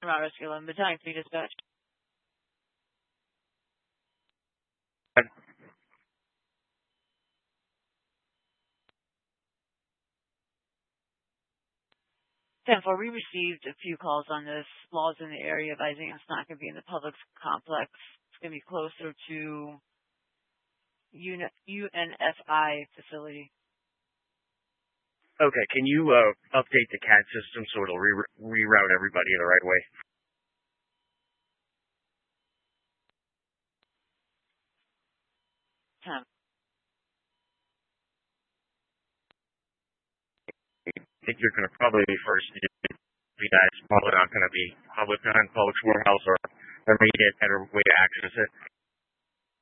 Vermont Rescue 11 Battalion, please dispatch. 10-4, we received a few calls on this. Laws in the area advising it's not going to be in the Publix complex. It's going to be closer to UNFI facility. Okay, can you update the CAD system so it'll reroute everybody the right way? Time. I think you're going to probably be first. It's probably not going to be Publix Warehouse or immediate better way to access it.